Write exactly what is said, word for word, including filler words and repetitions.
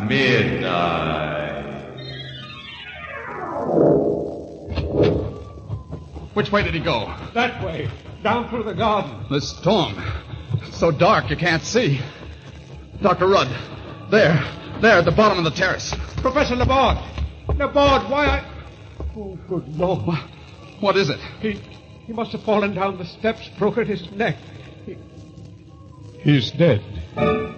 midnight. Which way did he go? That way. Down through the garden. The storm. It's so dark you can't see. Doctor Rudd. There. There at the bottom of the terrace. Professor Laborde. Laborde, why I... Oh, good Lord. What is it? He he must have fallen down the steps, broken his neck. He, he's dead.